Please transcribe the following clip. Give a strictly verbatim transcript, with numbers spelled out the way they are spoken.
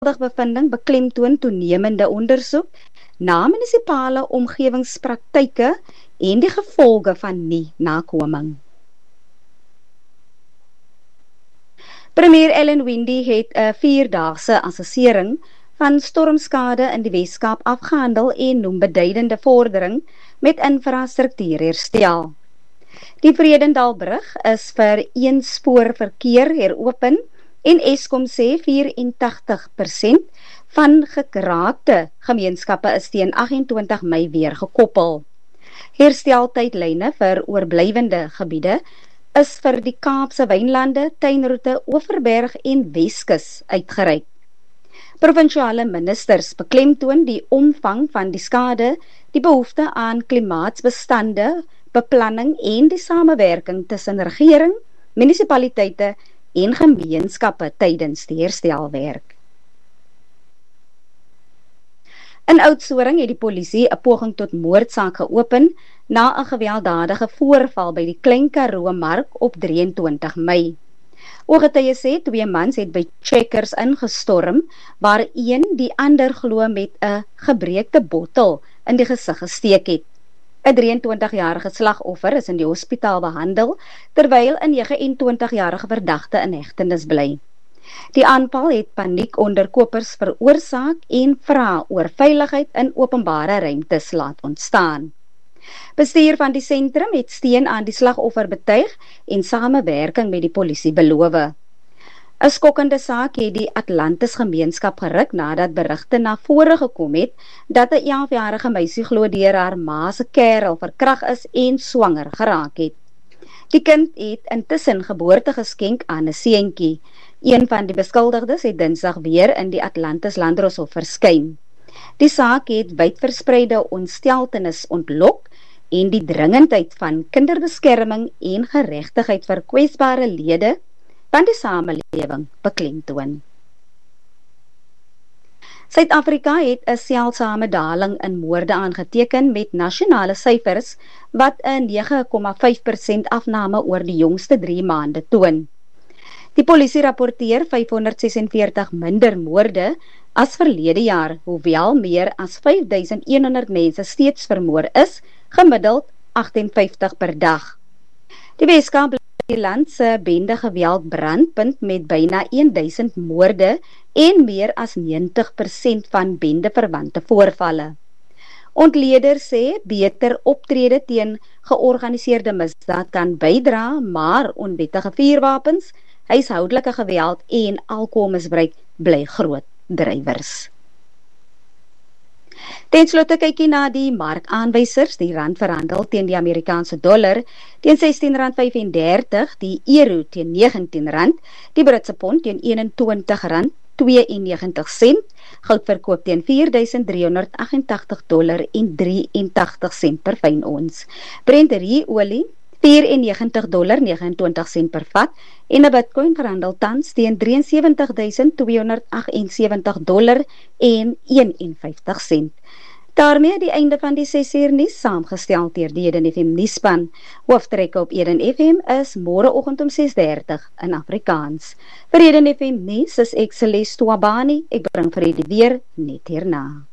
bevinding beklemtoon toenemende ondersoek na munisipale omgewingspraktyke en die gevolge van nie-nakoming. Premier Ellen Windey het 'n vierdaagse assessering van stormskade in die Weskaap afgehandel en noem beduidende vordering met infrastruktuurherstel. Die Vredendalbrug is vir een spoor verkeer heropen en Eskom sê vyf-en-tagtig persent van geraakte gemeenskappe is teen agt en twintig Mei weer gekoppel. Hersteltydlyne vir oorblywende gebiede is vir die Kaapse Wynlande, Tuinroete, Oeverberg en Weskus uitgereik. Provinsiale ministers beklemtoon die omvang van die skade, die behoefte aan klimaatsbestande, beplanning en die samewerking tussen regering, munisipaliteite en gemeenskappe tydens die herstelwerk. In Oudtshoorn het die polisie 'n poging tot moordsaak geopen na 'n gewelddadige voorval by die Klein Karoo Mark op drie en twintig Mei. Ooggetuies sê twee mans het by Checkers ingestorm, waar een die ander glo met 'n gebreekte bottel in die gesig gesteek het. 'n drie en twintig-jarige slagoffer is in die hospitaal behandel, terwyl 'n nege en twintig-jarige verdagte in hegtenis bly. Die aanval het paniek onder kopers veroorsaak en vra oor veiligheid in openbare ruimtes laat ontstaan. Bestuur van die sentrum het steun aan die slagoffer betuig en samewerking met die polisie beloof. 'n Skokkende saak het die Atlantis gemeenskap geruk nadat berigte na vore gekom het dat 'n elfjarige meisie glo deur haar ma se kerel verkragt is en swanger geraak het. Die kind het intussen geboorte geskenk aan 'n seentjie. Een van die beskuldigdes het Dinsdag weer in die Atlantis Landdroshof verskyn. Die saak het wydverspreide ontsteltenis ontlok en die dringendheid van kinderbeskerming en geregtigheid vir kwesbare lede van die samelewing beklemtoon. Suid-Afrika het 'n seldsame daling in moorde aangeteken met nasionale syfers wat 'n nege komma vyf persent afname oor die jongste drie maande toon. Die polisie rapporteer vyfhonderdsesenveertig minder moorde as verlede jaar, hoewel meer as vyf duisend een honderd mense steeds vermoor is, gemiddeld agt en vyftig per dag. Die Weskaap bly die land se bende geweld brandpunt met byna een duisend moorde en meer as negentig persent van bende verwante voorvalle. Ontleeders sê beter optrede teen georganiseerde misdaad kan bydra, maar onwettige vuurwapens, huishoudelike geweld en alkoholmisbruik bly groot drywers. Ten slotte kykie na die markaanwysers. Die rand verhandel teen die Amerikaanse dollar teen sestien rand vyf-en-dertig, die euro teen negentien rand, die Britse pond teen eenentwintig rand twee en negentig sent, goud verkoop teen vier duisend drie honderd agt en tagtig dollar en drie en tagtig sent per fyn ons. Brent olie vier en negentig dollar vyf en twintig sent per vat en 'n Bitcoin verhandel tans teen drie en sewentig duisend twee honderd agt en sewentig dollar en een en vyftig sent. Daarmee die einde van die ses uur nuus, saamgestel deur die Eden F M nuusspan. Hooftrekke op Eden F M is môreoggend om ses dertig in Afrikaans. Vir Eden F M nuus is ek Celeste Wabani, ek bring vir u die weer net hierna.